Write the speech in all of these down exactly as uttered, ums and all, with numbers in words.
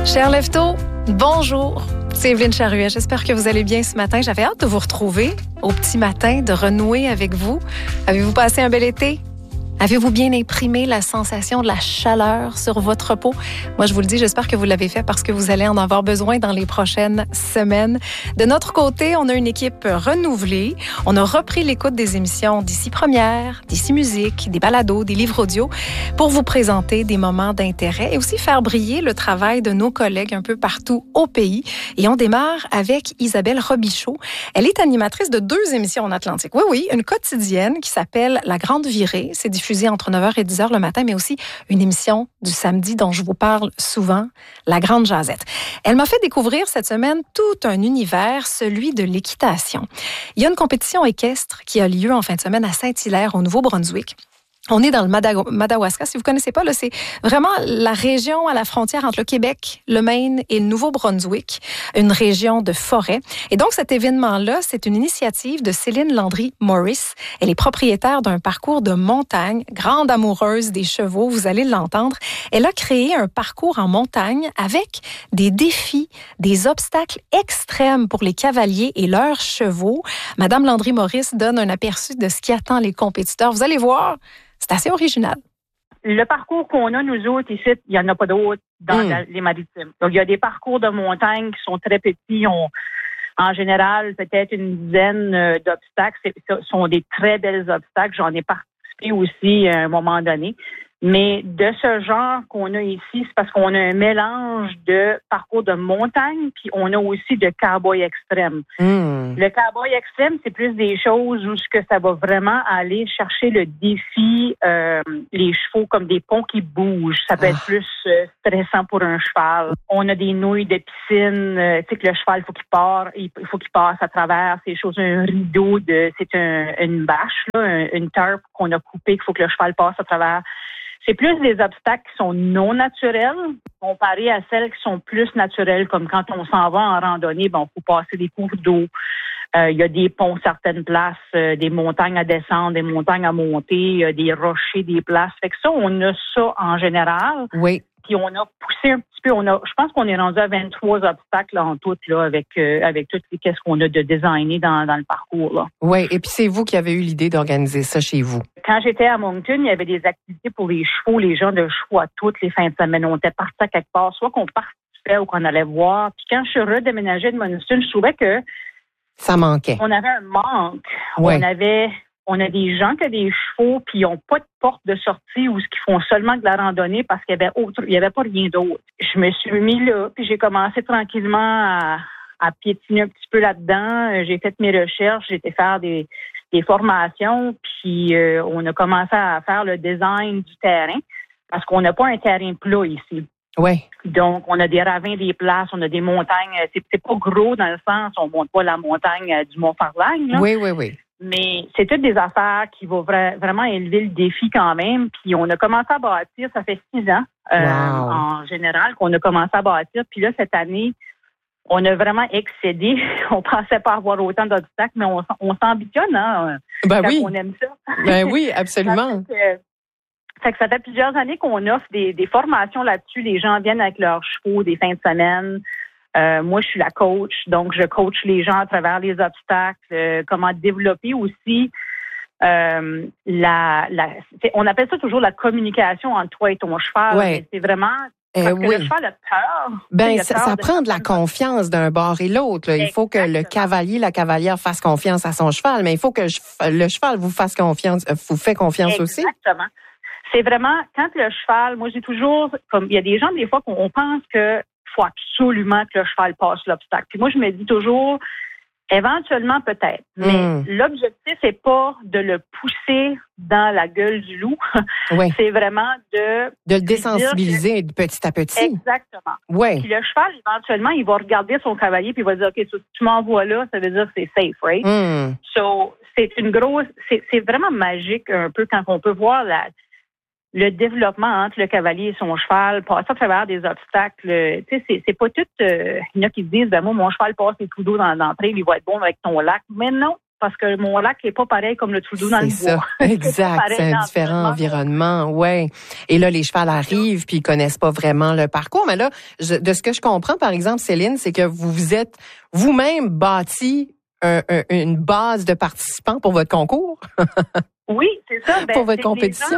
Cher Lefto, bonjour. C'est Evelyne Charuet. J'espère que vous allez bien ce matin. J'avais hâte de vous retrouver au petit matin, de renouer avec vous. Avez-vous passé un bel été? Avez-vous bien imprimé la sensation de la chaleur sur votre peau? Moi, je vous le dis, j'espère que vous l'avez fait parce que vous allez en avoir besoin dans les prochaines semaines. De notre côté, on a une équipe renouvelée. On a repris l'écoute des émissions d'Ici Première, d'Ici Musique, des balados, des livres audio pour vous présenter des moments d'intérêt et aussi faire briller le travail de nos collègues un peu partout au pays. Et on démarre avec Isabelle Robichaud. Elle est animatrice de deux émissions en Atlantique. Oui, oui, une quotidienne qui s'appelle La Grande Virée. C'est diffusé entre neuf heures et dix heures le matin, mais aussi une émission du samedi dont je vous parle souvent, La Grande Jazette. Elle m'a fait découvrir cette semaine tout un univers, celui de l'équitation. Il y a une compétition équestre qui a lieu en fin de semaine à Saint-Hilaire, au Nouveau-Brunswick. On est dans le Madaw- Madawaska. Si vous connaissez pas, là, c'est vraiment la région à la frontière entre le Québec, le Maine et le Nouveau-Brunswick, une région de forêt. Et donc, cet événement-là, c'est une initiative de Céline Landry-Morris. Elle est propriétaire d'un parcours de montagne, grande amoureuse des chevaux, vous allez l'entendre. Elle a créé un parcours en montagne avec des défis, des obstacles extrêmes pour les cavaliers et leurs chevaux. Madame Landry-Morris donne un aperçu de ce qui attend les compétiteurs. Vous allez voir, c'est assez original. Le parcours qu'on a, nous autres, ici, il n'y en a pas d'autres dans mm. la, les maritimes. Donc, il y a des parcours de montagne qui sont très petits. On, en général, peut-être une dizaine euh, d'obstacles. Ce sont des très belles obstacles. J'en ai participé aussi à un moment donné. Mais de ce genre qu'on a ici, c'est parce qu'on a un mélange de parcours de montagne, puis on a aussi de cowboy extrême. Mm. Le cowboy extrême, c'est plus des choses où ce que ça va vraiment aller chercher le défi, euh, les chevaux comme des ponts qui bougent. Ça peut ah. être plus euh, stressant pour un cheval. On a des nouilles de piscine, euh, tu sais que le cheval, il faut qu'il part, il faut qu'il passe à travers ces choses, un rideau de, c'est un, une bâche, là, une tarp qu'on a coupée, qu'il faut que le cheval passe à travers. C'est plus des obstacles qui sont non naturels comparés à celles qui sont plus naturelles, comme quand on s'en va en randonnée, ben, il faut passer des cours d'eau. Euh, il y a des ponts certaines places, euh, des montagnes à descendre, des montagnes à monter, euh, des rochers, des places. Fait que ça, on a ça en général. Oui. Puis on a poussé un petit peu, on a, je pense qu'on est rendu à vingt-trois obstacles là, en tout, là, avec, euh, avec tout qu'est-ce qu'on a de designé dans, dans le parcours, là. Oui, et puis c'est vous qui avez eu l'idée d'organiser ça chez vous. Quand j'étais à Moncton, il y avait des activités pour les chevaux, les gens de chevaux à toutes les fins de semaine. On était partis à quelque part, soit qu'on participait ou qu'on allait voir. Puis quand je suis redéménagée de Moncton, je trouvais que ça manquait. On avait un manque. Ouais. On avait, on a des gens qui ont des chevaux, puis ils n'ont pas de porte de sortie ou ce qu'ils font seulement de la randonnée parce qu'il y avait autre, il y avait pas rien d'autre. Je me suis mis là, puis j'ai commencé tranquillement à, à piétiner un petit peu là-dedans. J'ai fait mes recherches, j'ai été faire des, des formations, puis euh, on a commencé à faire le design du terrain parce qu'on n'a pas un terrain plat ici. Oui. Donc, on a des ravins, des places, on a des montagnes. C'est, c'est pas gros dans le sens, on monte pas la montagne du Mont-Farlagne, là. Oui, oui, oui. Mais c'est toutes des affaires qui vont vra- vraiment élever le défi quand même. Puis on a commencé à bâtir, ça fait six ans euh, wow. en général qu'on a commencé à bâtir. Puis là, cette année, on a vraiment excédé. On pensait pas avoir autant d'obstacles, mais on, on s'ambitionne, hein, ben quand oui. on aime ça. Ben oui, absolument. Fait que ça fait plusieurs années qu'on offre des, des formations là-dessus. Les gens viennent avec leurs chevaux des fins de semaine. Euh, moi, je suis la coach, donc je coach les gens à travers les obstacles, euh, comment développer aussi euh, la, la on appelle ça toujours la communication entre toi et ton cheval. Ouais. C'est vraiment parce euh, que oui. le cheval a peur. Ben, a ça, peur ça de prend de la confiance d'un bord et l'autre. Là. Il faut que le cavalier, la cavalière fasse confiance à son cheval, mais il faut que le cheval vous fasse confiance, vous fait confiance Exactement. aussi. Exactement. C'est vraiment, quand le cheval, moi j'ai toujours, comme il y a des gens des fois qu'on pense que faut absolument que le cheval passe l'obstacle. Puis moi je me dis toujours, éventuellement peut-être, mais mm. l'objectif c'est pas de le pousser dans la gueule du loup, oui. c'est vraiment de de le désensibiliser que, petit à petit. Exactement. Oui. Puis le cheval éventuellement il va regarder son cavalier puis il va dire ok, si tu m'envoies là, ça veut dire que c'est safe, right? Mm. So c'est une grosse, c'est, c'est vraiment magique un peu quand on peut voir la le développement entre le cavalier et son cheval, passer à travers des obstacles, tu sais, c'est, c'est pas tout. Euh, il y en a qui se disent, ben moi, mon cheval passe les trous d'eau dans l'entrée, il va être bon avec ton lac. Mais non, parce que mon lac n'est pas pareil comme le Trou-d'eau dans le C'est bois. ça, exact. C'est un différent environnement, ouais. Et là, les chevals arrivent, puis ils connaissent pas vraiment le parcours. Mais là, je, de ce que je comprends, par exemple, Céline, c'est que vous vous êtes vous-même bâti un, un, une base de participants pour votre concours. Oui, c'est ça. Ben, pour votre compétition.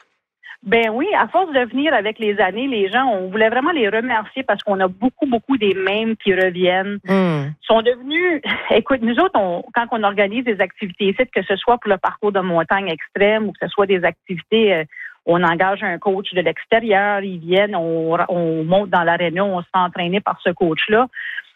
Ben oui, à force de venir avec les années, les gens, on voulait vraiment les remercier parce qu'on a beaucoup, beaucoup des mêmes qui reviennent. Mm. Ils sont devenus, écoute, nous autres, on, quand on organise des activités ici, que ce soit pour le parcours de montagne extrême ou que ce soit des activités, euh, on engage un coach de l'extérieur, ils viennent, on, on monte dans l'aréna, on se fait entraîner par ce coach-là.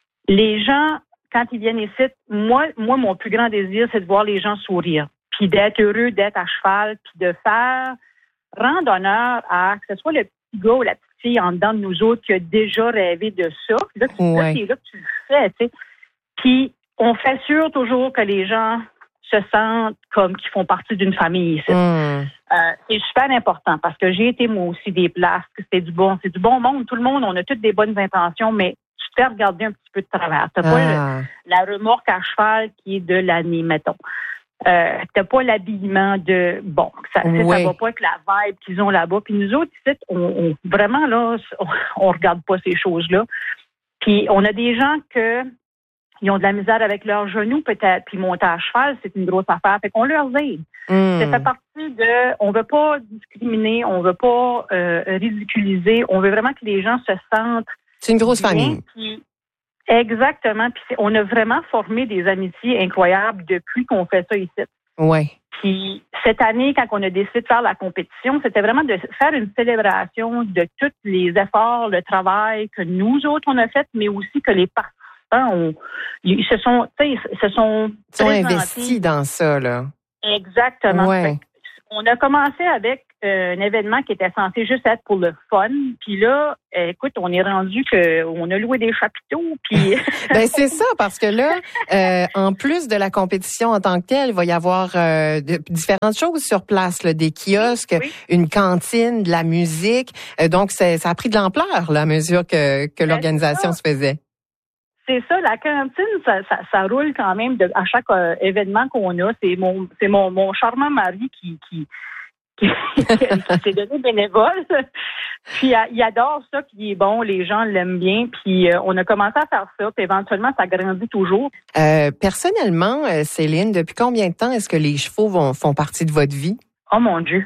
Les gens, quand ils viennent ici, moi, moi, mon plus grand désir, c'est de voir les gens sourire, puis d'être heureux, d'être à cheval, puis de faire rendre honneur à que ce soit le petit gars ou la petite fille en dedans de nous autres qui a déjà rêvé de ça. Puis là, tu, ouais. là, c'est là que tu le fais, tu sais. Puis on fait sûr toujours que les gens se sentent comme qu'ils font partie d'une famille ici. Mm. Euh, c'est super important parce que j'ai été moi aussi des places, que c'est du bon, c'est du bon monde. Tout le monde, on a toutes des bonnes intentions, mais tu te fais regarder un petit peu de travers. T'as ah. pas le, la remorque à cheval qui est de l'année, mettons. Euh, t'as pas l'habillement de bon, ça, oui. ça va pas avec la vibe qu'ils ont là-bas. Puis nous autres, ici, on, on vraiment là, on, on regarde pas ces choses-là. Puis on a des gens que ils ont de la misère avec leurs genoux peut-être, puis monter à cheval, c'est une grosse affaire. Fait qu'on leur aide. Mm. Ça fait partie de, on veut pas discriminer, on veut pas euh, ridiculiser, on veut vraiment que les gens se sentent. C'est une grosse bien, famille. Puis, exactement. Puis on a vraiment formé des amitiés incroyables depuis qu'on fait ça ici. Oui. Puis cette année, quand on a décidé de faire la compétition, c'était vraiment de faire une célébration de tous les efforts, le travail que nous autres on a fait, mais aussi que les participants ont, ils se sont, tu sais, se sont, ils sont investis dans ça là. Exactement. Ouais. On a commencé avec euh, un événement qui était censé juste être pour le fun. Puis là, euh, écoute, on est rendu que on a loué des chapiteaux. Puis ben c'est ça, parce que là, euh, en plus de la compétition en tant que telle, il va y avoir euh, de, différentes choses sur place, là, des kiosques, oui. une cantine, de la musique. Euh, donc, c'est, ça a pris de l'ampleur là, à mesure que, que l'organisation se faisait. C'est ça, la cantine, ça, ça, ça roule quand même de, à chaque euh, événement qu'on a. C'est mon, c'est mon, mon charmant mari qui, qui, qui, qui s'est donné bénévole. Puis il adore ça, puis il est bon, les gens l'aiment bien. Puis euh, on a commencé à faire ça, puis éventuellement ça grandit toujours. Euh, personnellement, Céline, depuis combien de temps est-ce que les chevaux vont, font partie de votre vie? Oh mon Dieu!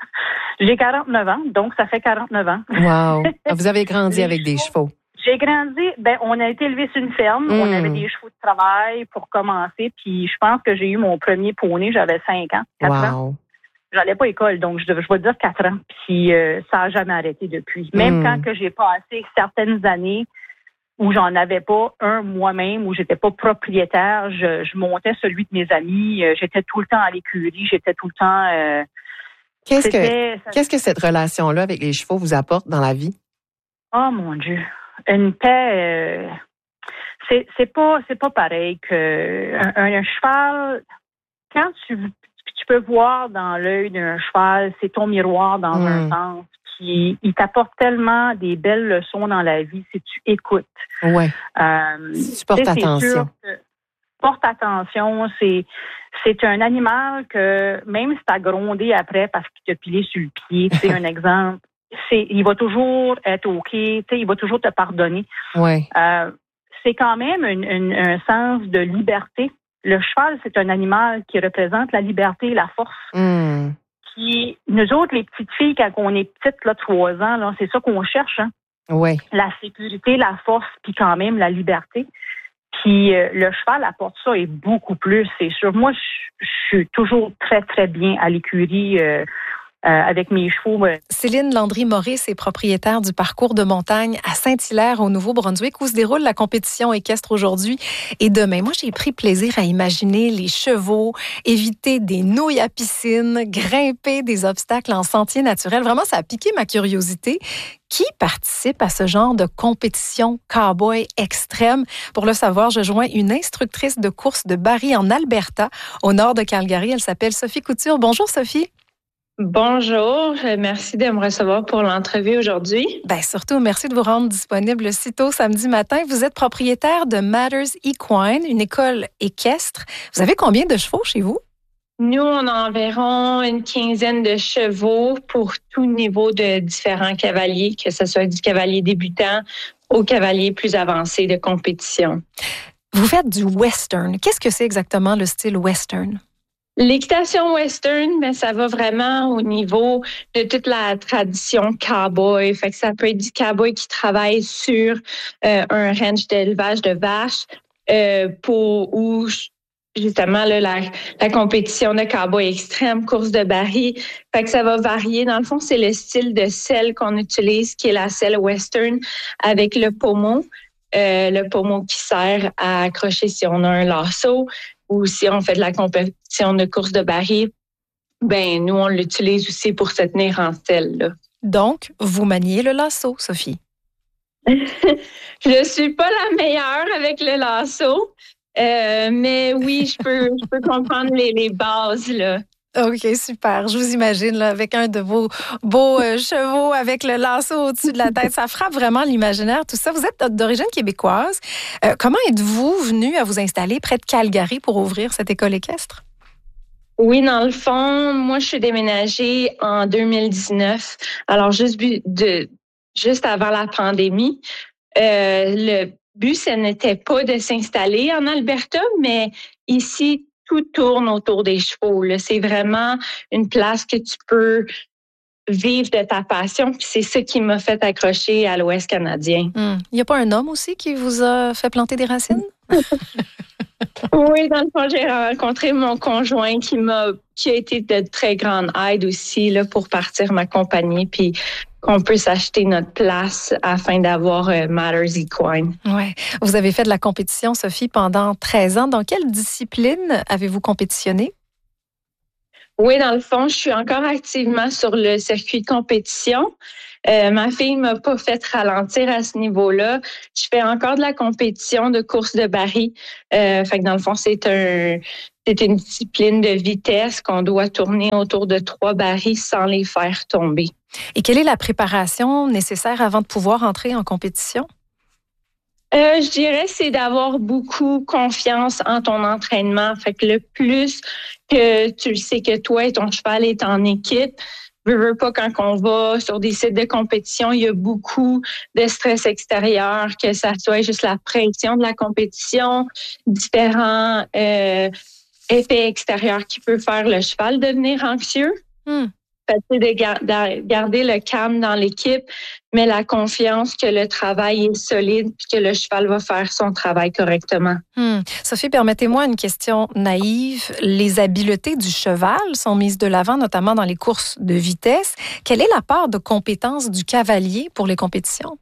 J'ai quarante-neuf ans, donc ça fait quarante-neuf ans. Wow! Vous avez grandi avec chevaux. des chevaux. J'ai grandi, ben on a été élevés sur une ferme, mmh. on avait des chevaux de travail pour commencer, puis je pense que j'ai eu mon premier poney, j'avais cinq ans, quatre wow. ans. J'allais pas à l'école, donc je, je vais dire quatre ans, puis euh, ça a jamais arrêté depuis. Même mmh. quand que j'ai passé certaines années où j'en avais pas un moi-même, où j'étais pas propriétaire, je, je montais celui de mes amis, euh, j'étais tout le temps à l'écurie, j'étais tout le temps... Euh, qu'est-ce que, ça... qu'est-ce que cette relation-là avec les chevaux vous apporte dans la vie? Oh mon Dieu! Une paix, euh, c'est c'est pas c'est pas pareil que un, un cheval. Quand tu tu peux voir dans l'œil d'un cheval, c'est ton miroir dans mmh. un sens. Puis il t'apporte tellement des belles leçons dans la vie si tu écoutes. Ouais. Euh, si tu portes attention. Porte attention, c'est c'est un animal que même si t'as grondé après parce qu'il t'a pilé sur le pied, c'est un exemple. C'est, il va toujours être OK, tu sais, il va toujours te pardonner. Ouais. Euh, c'est quand même une, une, un sens de liberté. Le cheval, c'est un animal qui représente la liberté et la force. Mm. Puis, nous autres, les petites filles, quand on est petites, là, trois ans, là, c'est ça qu'on cherche, hein. Ouais. La sécurité, la force, puis quand même la liberté. Puis, euh, le cheval apporte ça et beaucoup plus, c'est sûr. Moi, je suis toujours très, très bien à l'écurie, euh, Euh, avec mes chevaux. Euh. Céline Landry-Maurice est propriétaire du parcours de montagne à Saint-Hilaire, au Nouveau-Brunswick, où se déroule la compétition équestre aujourd'hui et demain. Moi, j'ai pris plaisir à imaginer les chevaux, éviter des nouilles à piscine, grimper des obstacles en sentier naturel. Vraiment, ça a piqué ma curiosité. Qui participe à ce genre de compétition cow-boy extrême? Pour le savoir, je joins une instructrice de course de Barrie en Alberta, au nord de Calgary. Elle s'appelle Sophie Couture. Bonjour, Sophie. Bonjour, euh, merci de me recevoir pour l'entrevue aujourd'hui. Bien, surtout, merci de vous rendre disponible si tôt samedi matin. Vous êtes propriétaire de Matters Equine, une école équestre. Vous avez combien de chevaux chez vous? Nous, on a environ une quinzaine de chevaux pour tout niveau de différents cavaliers, que ce soit du cavalier débutant au cavalier plus avancé de compétition. Vous faites du western. Qu'est-ce que c'est exactement le style western? L'équitation western, mais ça va vraiment au niveau de toute la tradition cowboy. Fait que ça peut être du cowboy qui travaille sur euh, un ranch d'élevage de vaches euh, pour où justement là, la, la compétition de cowboy extrême, course de baril. Fait que ça va varier. Dans le fond, c'est le style de selle qu'on utilise, qui est la selle western avec le pommeau. Euh, le pommeau qui sert à accrocher si on a un lasso ou si on fait de la compétition de course de baril, ben nous, on l'utilise aussi pour se tenir en selle. Là. Donc, vous maniez le lasso, Sophie? Je suis pas la meilleure avec le lasso, euh, mais oui, je peux, je peux comprendre les, les bases, là. OK, super. Je vous imagine là, avec un de vos beaux euh, chevaux avec le lasso au-dessus de la tête. Ça frappe vraiment l'imaginaire, tout ça. Vous êtes d'origine québécoise. Euh, comment êtes-vous venu à vous installer près de Calgary pour ouvrir cette école équestre? Oui, dans le fond, moi, je suis déménagée en deux mille dix-neuf. Alors, juste, de, juste avant la pandémie. Euh, le but, ce n'était pas de s'installer en Alberta, mais ici, tout tourne autour des chevaux. Là. C'est vraiment une place que tu peux vivre de ta passion. Puis c'est ça qui m'a fait accrocher à l'Ouest canadien. Il n'y a pas un homme aussi qui vous a fait planter des racines? Oui, dans le fond, j'ai rencontré mon conjoint qui m'a qui a été de très grande aide aussi là, pour partir ma compagnie. Puis qu'on peut s'acheter notre place afin d'avoir euh, Matters Equine. Ouais. Vous avez fait de la compétition, Sophie, pendant treize ans. Dans quelle discipline avez-vous compétitionné? Oui, dans le fond, je suis encore activement sur le circuit de compétition. Euh, ma fille m'a pas fait ralentir à ce niveau-là. Je fais encore de la compétition de course de baril. Euh, fait que dans le fond, c'est un c'est une discipline de vitesse qu'on doit tourner autour de trois barils sans les faire tomber. Et quelle est la préparation nécessaire avant de pouvoir entrer en compétition? Euh, je dirais c'est d'avoir beaucoup confiance en ton entraînement. Fait que le plus que tu sais que toi et ton cheval est en équipe, veux, veux pas quand on va sur des sites de compétition, il y a beaucoup de stress extérieur, que ça soit juste la pression de la compétition, différents euh, effets extérieurs qui peuvent faire le cheval devenir anxieux. Hmm. C'est de garder le calme dans l'équipe, mais la confiance que le travail est solide et que le cheval va faire son travail correctement. Hmm. Sophie, permettez-moi une question naïve. Les habiletés du cheval sont mises de l'avant, notamment dans les courses de vitesse. Quelle est la part de compétence du cavalier pour les compétitions?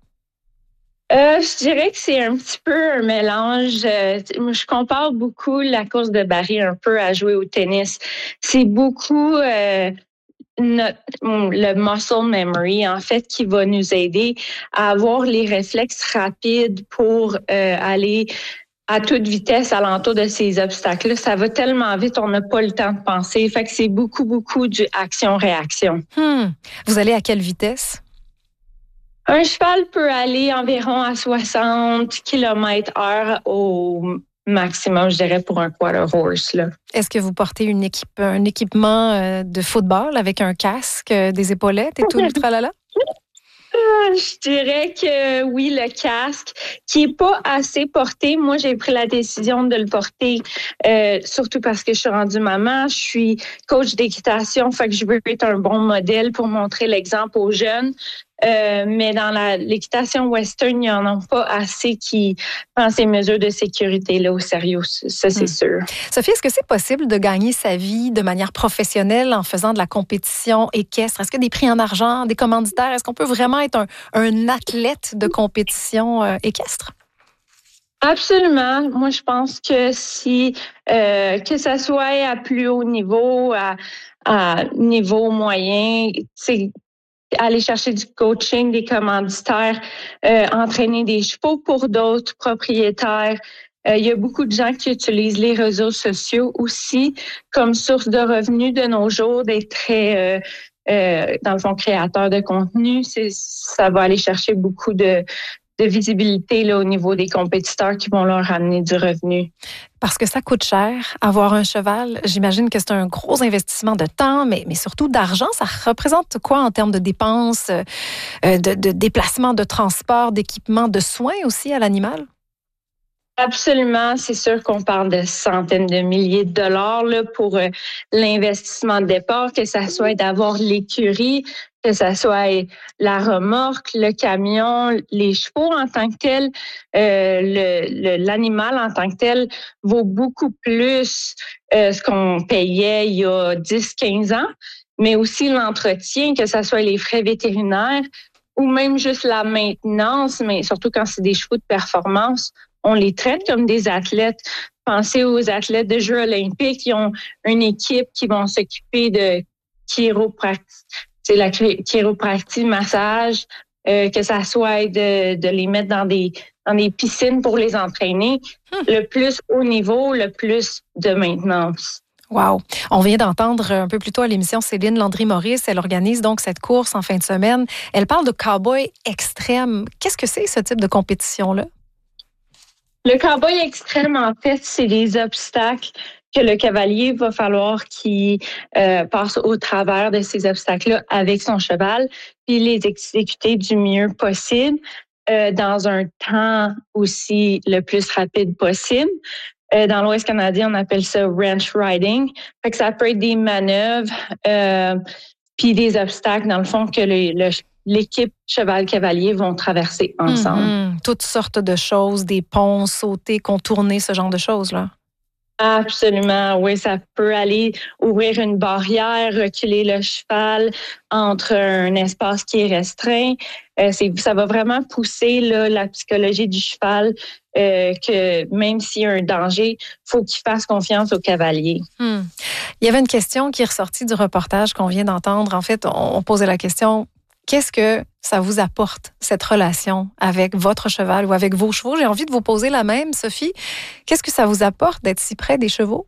Euh, je dirais que c'est un petit peu un mélange. Euh, je compare beaucoup la course de baril un peu à jouer au tennis. C'est beaucoup... Euh, Notre, le muscle memory, en fait, qui va nous aider à avoir les réflexes rapides pour euh, aller à toute vitesse alentour de ces obstacles-là. Ça va tellement vite, on n'a pas le temps de penser. Fait que c'est beaucoup, beaucoup du action-réaction. Hmm. Vous allez à quelle vitesse? Un cheval peut aller environ à soixante kilomètres heure au maximum, je dirais, pour un quarter horse. Là. Est-ce que vous portez une équipe, un équipement euh, de football avec un casque, euh, des épaulettes et tout le tralala? Je dirais que oui, le casque, qui est pas assez porté. Moi, j'ai pris la décision de le porter, euh, surtout parce que je suis rendue maman. Je suis coach d'équitation, fait que je veux être un bon modèle pour montrer l'exemple aux jeunes. Euh, mais dans la, l'équitation western, il n'y en a pas assez qui prennent ces mesures de sécurité-là au sérieux. Ça, c'est hmm. sûr. Sophie, est-ce que c'est possible de gagner sa vie de manière professionnelle en faisant de la compétition équestre? Est-ce qu'il y a des prix en argent, des commanditaires? Est-ce qu'on peut vraiment être un, un athlète de compétition euh, équestre? Absolument. Moi, je pense que si euh, que ça soit à plus haut niveau, à, à niveau moyen, c'est aller chercher du coaching, des commanditaires, euh, entraîner des chevaux pour d'autres propriétaires. Euh, il y a beaucoup de gens qui utilisent les réseaux sociaux aussi comme source de revenus de nos jours, des très euh, euh, dans le fond, créateurs de contenu, c'est, ça va aller chercher beaucoup de, de visibilité là, au niveau des compétiteurs qui vont leur amener du revenu. Parce que ça coûte cher, avoir un cheval. J'imagine que c'est un gros investissement de temps, mais, mais surtout d'argent. Ça représente quoi en termes de dépenses, euh, de, de déplacement, de transport, d'équipement, de soins aussi à l'animal? Absolument, c'est sûr qu'on parle de centaines de milliers de dollars là, pour euh, l'investissement de départ, que ça soit d'avoir l'écurie, que ça soit la remorque, le camion, les chevaux en tant que tel, euh, le, le, l'animal en tant que tel vaut beaucoup plus euh, ce qu'on payait il y a dix quinze ans, mais aussi l'entretien, que ça soit les frais vétérinaires ou même juste la maintenance, mais surtout quand c'est des chevaux de performance. On les traite comme des athlètes. Pensez aux athlètes de Jeux olympiques. Ils ont une équipe qui vont s'occuper de chiropractie, c'est la chiropractie, massage, euh, que ça soit de, de les mettre dans des, dans des piscines pour les entraîner. Hum. Le plus haut niveau, le plus de maintenance. Wow. On vient d'entendre un peu plus tôt à l'émission Céline Landry-Maurice. Elle organise donc cette course en fin de semaine. Elle parle de cow-boy extrême. Qu'est-ce que c'est, ce type de compétition-là? Le cow-boy extrême, en fait, c'est les obstacles que le cavalier va falloir qu'il euh, passe au travers de ces obstacles-là avec son cheval, puis les exécuter du mieux possible, euh, dans un temps aussi le plus rapide possible. Euh, dans l'Ouest canadien, on appelle ça ranch riding. Fait que ça peut être des manœuvres, euh, puis des obstacles, dans le fond, que le, le l'équipe cheval-cavalier vont traverser ensemble. Mm-hmm. Toutes sortes de choses, des ponts, sauter, contourner, ce genre de choses-là. Absolument, oui. Ça peut aller ouvrir une barrière, reculer le cheval entre un espace qui est restreint. Euh, c'est, ça va vraiment pousser là, la psychologie du cheval, euh, que même s'il y a un danger, il faut qu'il fasse confiance au cavalier. Hmm. Il y avait une question qui est ressortie du reportage qu'on vient d'entendre. En fait, on, on posait la question... Qu'est-ce que ça vous apporte, cette relation avec votre cheval ou avec vos chevaux? J'ai envie de vous poser la même, Sophie. Qu'est-ce que ça vous apporte d'être si près des chevaux?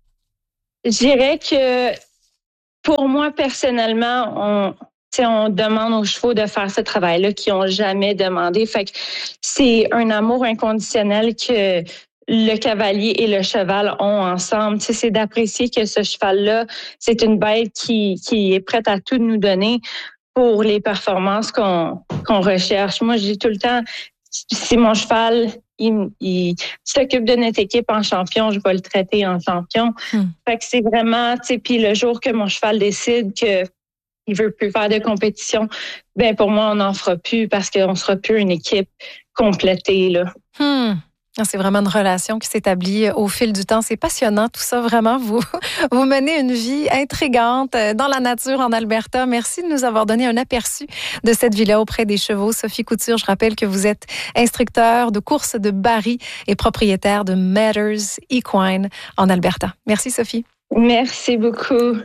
Je dirais que pour moi, personnellement, on, on demande aux chevaux de faire ce travail-là qu'ils n'ont jamais demandé. Fait que c'est un amour inconditionnel que le cavalier et le cheval ont ensemble. Tu sais, c'est d'apprécier que ce cheval-là, c'est une bête qui, qui est prête à tout nous donner pour les performances qu'on, qu'on recherche. Moi, je dis tout le temps, si mon cheval, il, il s'occupe de notre équipe en champion, je vais le traiter en champion. Hmm. Fait que c'est vraiment, tu sais, puis le jour que mon cheval décide que il veut plus faire de compétition, ben pour moi, on n'en fera plus parce qu'on sera plus une équipe complétée, là. Hmm. C'est vraiment une relation qui s'établit au fil du temps. C'est passionnant, tout ça, vraiment. Vous, vous menez une vie intrigante dans la nature en Alberta. Merci de nous avoir donné un aperçu de cette vie-là auprès des chevaux. Sophie Couture, je rappelle que vous êtes instructeur de course de Barrie et propriétaire de Matters Equine en Alberta. Merci, Sophie. Merci beaucoup.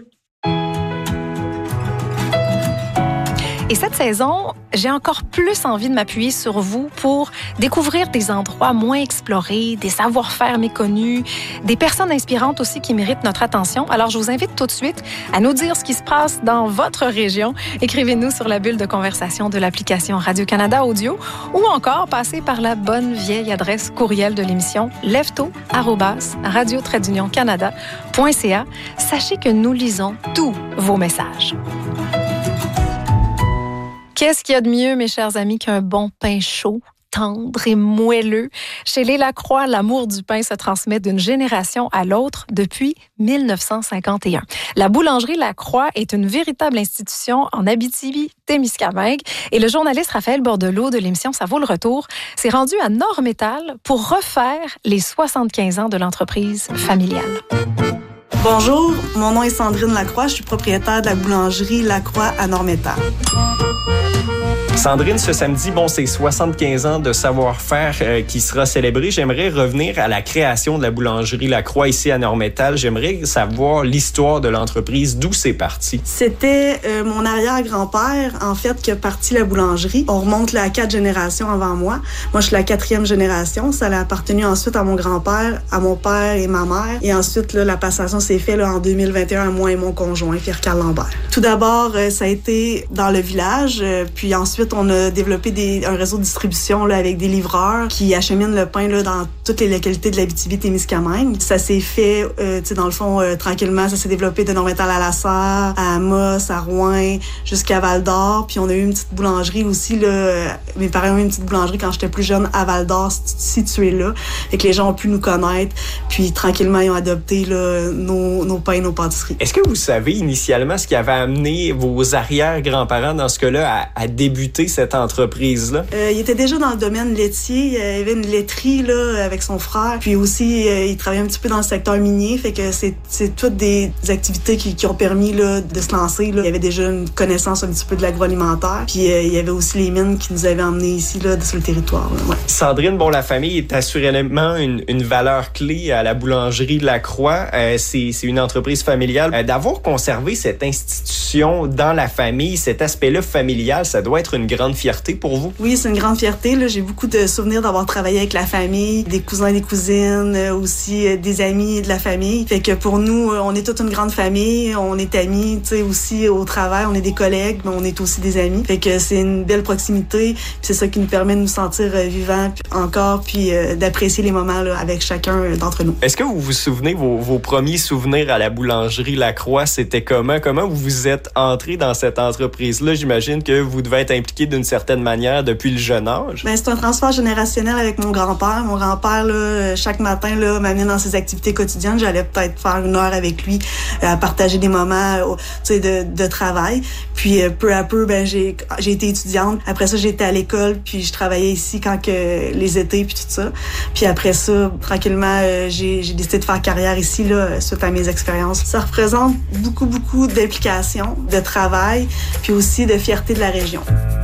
Et cette saison, j'ai encore plus envie de m'appuyer sur vous pour découvrir des endroits moins explorés, des savoir-faire méconnus, des personnes inspirantes aussi qui méritent notre attention. Alors, je vous invite tout de suite à nous dire ce qui se passe dans votre région. Écrivez-nous sur la bulle de conversation de l'application Radio-Canada Audio ou encore passez par la bonne vieille adresse courriel de l'émission lève-tôt arobase radio trait d'union canada point c a. Sachez que nous lisons tous vos messages. Qu'est-ce qu'il y a de mieux, mes chers amis, qu'un bon pain chaud, tendre et moelleux? Chez les Lacroix, l'amour du pain se transmet d'une génération à l'autre depuis mille neuf cent cinquante et un. La boulangerie Lacroix est une véritable institution en Abitibi-Témiscamingue et le journaliste Raphaël Bordelot de l'émission Ça vaut le retour s'est rendu à Nord-Métal pour refaire les soixante-quinze ans de l'entreprise familiale. Bonjour, mon nom est Sandrine Lacroix, je suis propriétaire de la boulangerie Lacroix à Nord-Métal. Sandrine, ce samedi, bon, c'est soixante-quinze ans de savoir-faire euh, qui sera célébré. J'aimerais revenir à la création de la boulangerie Lacroix ici à Nord-Métal. J'aimerais savoir l'histoire de l'entreprise, d'où c'est parti. C'était euh, mon arrière-grand-père, en fait, qui a parti la boulangerie. On remonte là, à quatre générations avant moi. Moi, je suis la quatrième génération. Ça a appartenu ensuite à mon grand-père, à mon père et ma mère. Et ensuite, là, la passation s'est faite là, en deux mille vingt et un à moi et mon conjoint, Pierre-Carl Lambert. Tout d'abord, euh, ça a été dans le village. Euh, puis ensuite, on a développé des, un réseau de distribution là, avec des livreurs qui acheminent le pain là, dans toutes les localités de l'Abitibi-Témiscamingue. Ça s'est fait, euh, tu sais, dans le fond, euh, tranquillement. Ça s'est développé de Nord-Métal à La Sarre, à Amos, à Rouyn, jusqu'à Val-d'Or. Puis on a eu une petite boulangerie aussi. Là. Mes parents ont eu une petite boulangerie quand j'étais plus jeune à Val-d'Or, située là. Et que les gens ont pu nous connaître. Puis tranquillement, ils ont adopté là, nos, nos pains, nos pâtisseries. Est-ce que vous savez initialement ce qui avait amené vos arrière-grands-parents, dans ce cas-là, à, à débuter cette entreprise-là? Euh, il était déjà dans le domaine laitier. Euh, il y avait une laiterie là, avec son frère. Puis aussi, euh, il travaillait un petit peu dans le secteur minier. Fait que c'est, c'est toutes des activités qui, qui ont permis là, de se lancer. Là. Il y avait déjà une connaissance un petit peu de l'agroalimentaire. Puis euh, il y avait aussi les mines qui nous avaient emmenés ici là, sur le territoire. Là. Ouais. Sandrine, bon, la famille est assurément une, une valeur clé à la boulangerie Lacroix. Euh, c'est, c'est une entreprise familiale. Euh, d'avoir conservé cette institution dans la famille, cet aspect-là familial, ça doit être une grande fierté pour vous? Oui, c'est une grande fierté. Là. J'ai beaucoup de souvenirs d'avoir travaillé avec la famille, des cousins et des cousines, euh, aussi euh, des amis de la famille. Fait que pour nous, euh, on est toute une grande famille, on est amis, tu sais, aussi au travail, on est des collègues, mais on est aussi des amis. Fait que c'est une belle proximité, puis c'est ça qui nous permet de nous sentir euh, vivants puis encore, puis euh, d'apprécier les moments là, avec chacun euh, d'entre nous. Est-ce que vous vous souvenez, vos, vos premiers souvenirs à la boulangerie Lacroix, c'était comment? Comment vous vous êtes entré dans cette entreprise-là? J'imagine que vous devez être impliqué d'une certaine manière depuis le jeune âge. Ben, c'est un transfert générationnel avec mon grand-père. Mon grand-père, là, chaque matin, là, m'amenait dans ses activités quotidiennes. J'allais peut-être faire une heure avec lui, à partager des moments, tu sais, de, de travail. Puis, peu à peu, ben, j'ai, j'ai été étudiante. Après ça, j'étais à l'école, puis je travaillais ici quand que les étés, puis tout ça. Puis après ça, tranquillement, j'ai, j'ai décidé de faire carrière ici, là, suite à mes expériences. Ça représente beaucoup, beaucoup d'implications, de travail, puis aussi de fierté de la région.